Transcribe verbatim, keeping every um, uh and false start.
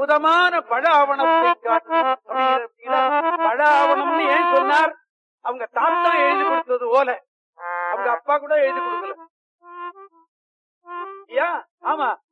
அற்புதமான பழ ஆவணத்தை பழ ஆவணம்னு ஏன் சொன்னார்? அவங்க தாத்தா எழுதி கொடுத்தது ஓலை, அவங்க அப்பா கூட எழுதி கொடுக்கல. ஆமா,